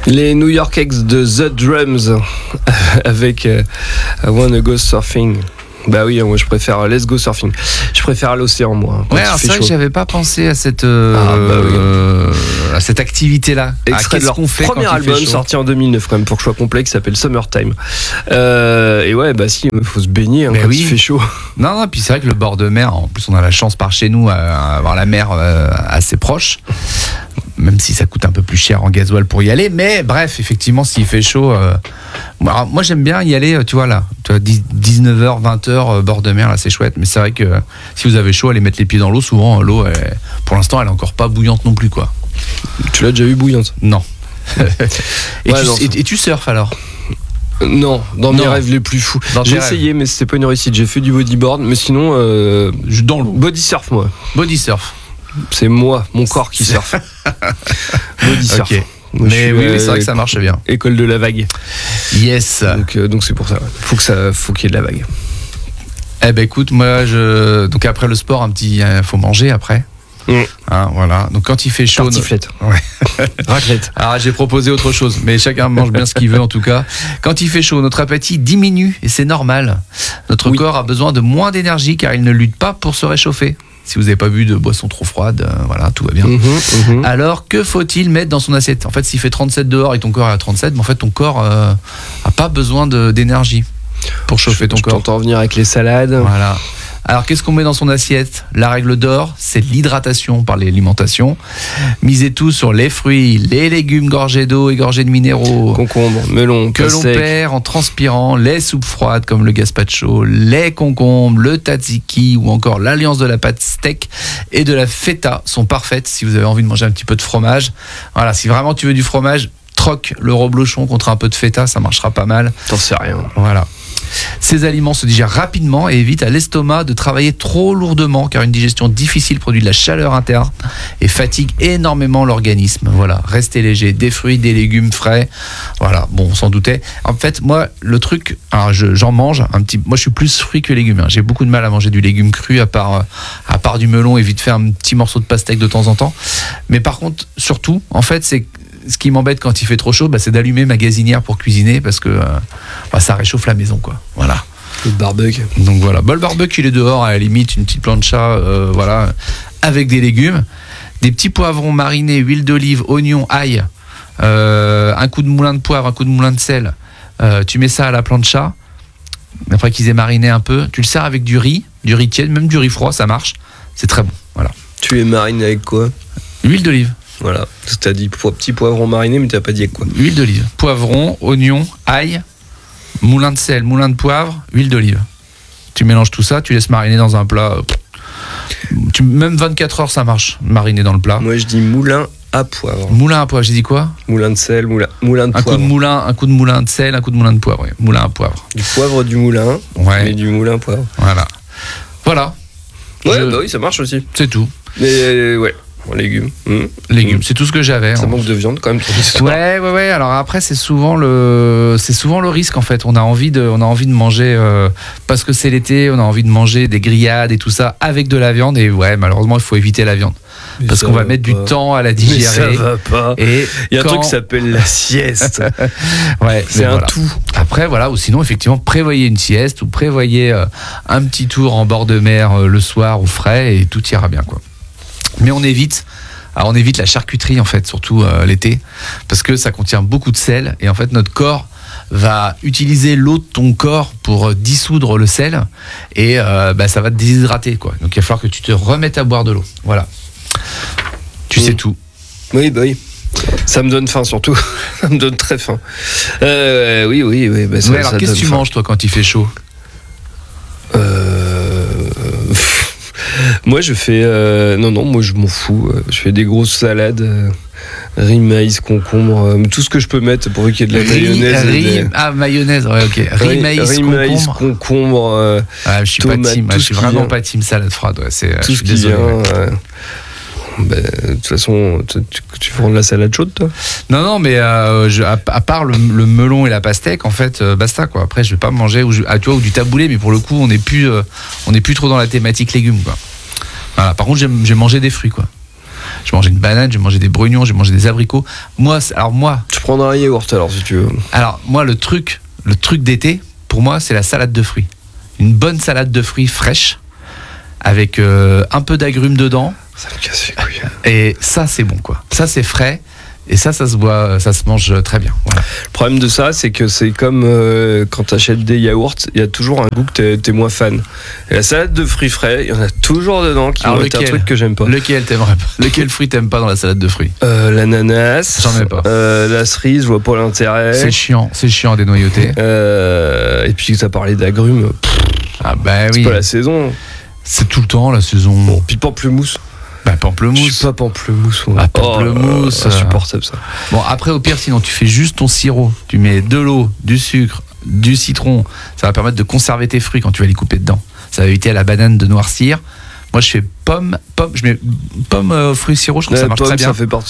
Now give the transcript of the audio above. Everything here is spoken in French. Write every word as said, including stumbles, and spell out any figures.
Les New York Ex de The Drums avec euh, I Wanna Go Surfing. Bah oui, moi je préfère Let's Go Surfing. Je préfère l'océan, moi. Ouais, alors c'est vrai que j'avais pas pensé à cette euh, ah, bah oui. euh, à cette activité-là. Extrait ah, de leur qu'on fait premier quand album il fait sorti en deux mille neuf quand même pour que je sois complet, qui s'appelle Summertime. Euh, et ouais, bah si, il faut se baigner hein, quand oui. il fait chaud. Non, non, puis c'est vrai que le bord de mer, en plus on a la chance par chez nous à avoir la mer euh, assez proche. Même si ça coûte un peu plus cher en gasoil pour y aller, mais bref, effectivement, s'il fait chaud, euh, alors, moi j'aime bien y aller, tu vois là, tu vois, dix-neuf heures, vingt heures, euh, bord de mer, là c'est chouette, mais c'est vrai que euh, si vous avez chaud, allez mettre les pieds dans l'eau, souvent l'eau, elle, pour l'instant, elle est encore pas bouillante non plus, quoi. Tu l'as déjà eu bouillante? Non. et, ouais, tu, non et, et tu surfes alors? Non, dans non. mes rêves les plus fous. Dans J'ai essayé, rêves. mais c'était pas une réussite. J'ai fait du bodyboard, mais sinon, euh, dans l'eau. Body surf, moi. Body surf. C'est moi, mon corps qui surfe. Body surf. Okay. Moi, mais oui, euh, oui, c'est vrai que ça marche bien. École de la vague. Yes. Donc, euh, donc c'est pour ça. Faut que ça, faut qu'il y ait de la vague. Eh ben écoute, moi je, donc après le sport, un petit, euh, faut manger après. Mmh. Hein, voilà. Donc quand il fait chaud, tartiflette. Ouais. Raclette. Alors j'ai proposé autre chose, mais chacun mange bien ce qu'il veut en tout cas. Quand il fait chaud, notre appétit diminue et c'est normal. Notre oui. corps a besoin de moins d'énergie car il ne lutte pas pour se réchauffer. Si vous n'avez pas bu de boisson trop froide, euh, voilà, tout va bien. Mmh, mmh. Alors, que faut-il mettre dans son assiette? En fait, s'il fait trente-sept dehors et ton corps est à trente-sept, mais en fait, ton corps euh, a pas besoin de, d'énergie pour chauffer je, ton je corps. Je t'entends venir avec les salades. Voilà. Alors, qu'est-ce qu'on met dans son assiette? La règle d'or, c'est l'hydratation par l'alimentation. Misez tout sur les fruits, les légumes gorgés d'eau et gorgés de minéraux. Concombre, melon, que l'on perd en transpirant, les soupes froides comme le gazpacho, les concombres, le tzatziki ou encore l'alliance de la pâte steak et de la feta sont parfaites si vous avez envie de manger un petit peu de fromage. Voilà, si vraiment tu veux du fromage, troque le reblochon contre un peu de feta, ça marchera pas mal. T'en sais rien. Voilà. Ces aliments se digèrent rapidement et évitent à l'estomac de travailler trop lourdement car une digestion difficile produit de la chaleur interne et fatigue énormément l'organisme. Voilà, restez léger, des fruits, des légumes frais. Voilà, bon, on s'en doutait. En fait, moi, le truc, alors je, j'en mange un petit. Moi, je suis plus fruits que légumes. Hein. J'ai beaucoup de mal à manger du légume cru à part, à part du melon et vite fait un petit morceau de pastèque de temps en temps. Mais par contre, surtout, en fait, c'est ce qui m'embête quand il fait trop chaud, bah, c'est d'allumer ma gazinière pour cuisiner parce que euh, bah, ça réchauffe la maison, quoi. Voilà. Le barbecue. Donc voilà, bah, le barbecue il est dehors à la limite, une petite plancha, euh, voilà, avec des légumes, des petits poivrons marinés, huile d'olive, oignon, ail, euh, un coup de moulin de poivre, un coup de moulin de sel. Euh, tu mets ça à la plancha. Après qu'ils aient mariné un peu, tu le sers avec du riz, du riz tiède, même du riz froid, ça marche. C'est très bon. Voilà. Tu les marines avec quoi? Huile d'olive. Voilà, tu as dit petit poivron mariné, mais tu n'as pas dit avec quoi? Huile d'olive, poivron, oignon, ail, moulin de sel, moulin de poivre, huile d'olive. Tu mélanges tout ça, tu laisses mariner dans un plat. Tu, même vingt-quatre heures, ça marche, mariner dans le plat. Moi, je dis moulin à poivre. Moulin à poivre, j'ai dit quoi? Moulin de sel, moulin, moulin de un poivre. Coup de moulin, un coup de moulin de sel, un coup de moulin de poivre, oui. Moulin à poivre. Du poivre du moulin, ouais. Et du moulin à poivre. Voilà. Voilà. Ouais, je... bah oui, ça marche aussi. C'est tout. Mais euh, ouais. En légumes. Mmh. Légumes, mmh. c'est tout ce que j'avais. Ça hein. manque de viande quand même. Ouais, ouais, ouais. Alors après, c'est souvent le, c'est souvent le risque en fait. On a envie de, on a envie de manger euh, parce que c'est l'été. On a envie de manger des grillades et tout ça avec de la viande. Et ouais, malheureusement, il faut éviter la viande mais parce qu'on va, va mettre pas. du temps à la digérer. Mais ça va pas. Et il y a quand... un truc qui s'appelle la sieste. Ouais, c'est un voilà. tout. Après, voilà. Ou sinon, effectivement, prévoyez une sieste ou prévoyez euh, un petit tour en bord de mer euh, le soir ou frais et tout ira bien quoi. Mais on évite. Alors on évite la charcuterie en fait, surtout euh, l'été, parce que ça contient beaucoup de sel et en fait notre corps va utiliser l'eau de ton corps pour dissoudre le sel et euh, bah, ça va te déshydrater quoi. Donc il va falloir que tu te remettes à boire de l'eau. Voilà. Tu mmh. sais tout. Oui, bah oui. Ça me donne faim surtout. Ça me donne très faim. Euh, oui, oui, oui. Bah, ça, ouais, alors ça qu'est-ce que tu faim. manges toi quand il fait chaud? Euh... Moi je fais euh, non non moi je m'en fous, je fais des grosses salades, euh, riz, maïs, concombre, euh, tout ce que je peux mettre pour qu'il y ait de la riz, mayonnaise. Riz, des... Ah mayonnaise, ouais ok. Riz, riz maïs, riz, concombre. Maïs, concombre. Euh, ah, je suis tomate, pas team, je suis vraiment vient. pas team salade froide. Ouais, c'est, tout je suis ce qui désolé. vient. Ouais. Euh, bah, de toute façon, tu, tu, tu prends de la salade chaude toi? Non non mais euh, je, à, à part le, le melon et la pastèque en fait euh, basta quoi. Après je vais pas manger ou, je, ah, tu vois, ou du taboulé mais pour le coup on n'est plus euh, on n'est plus trop dans la thématique légumes quoi. Voilà. Par contre, j'aime, j'aime manger des fruits, quoi. Je mangeais une banane, je mangeais des brugnons, je mangeais des abricots. Moi, c'est- alors moi, Tu prendras un yaourt alors si tu veux. alors moi le truc, le truc d'été, pour moi, c'est la salade de fruits. Une bonne salade de fruits fraîche avec euh, un peu d'agrumes dedans. Ça me casse les couilles. Et ça, c'est bon, quoi. Ça, c'est frais. Et ça, ça se boit, ça se mange très bien. Voilà. Le problème de ça, c'est que c'est comme euh, quand tu achètes des yaourts, il y a toujours un goût que t'es, t'es moins fan. Et la salade de fruits frais, il y en a toujours dedans qui Alors, vont être un lequel truc que j'aime pas. Lequel t'aimerais pas Lequel fruit t'aimes pas dans la salade de fruits? Euh, l'ananas. J'en ai pas. Euh, la cerise, je vois pas l'intérêt. C'est chiant, c'est chiant des noyautés. Euh, et puis tu as parlé d'agrumes, pff, Ah bah c'est oui. pas la saison. C'est tout le temps la saison. Bon, puis pamplemousse. Bah Je pamplemousse. suis pas pamplemousse. moi. Ah, pamplemousse. Oh, insupportable ça. Bon, après, au pire, sinon, tu fais juste ton sirop. Tu mets de l'eau, du sucre, du citron. Ça va permettre de conserver tes fruits quand tu vas les couper dedans. Ça va éviter à la banane de noircir. Moi, je fais pomme, pomme, je mets pomme, euh, fruits, sirop, je trouve que La ça marche pomme, très bien. ça fait partie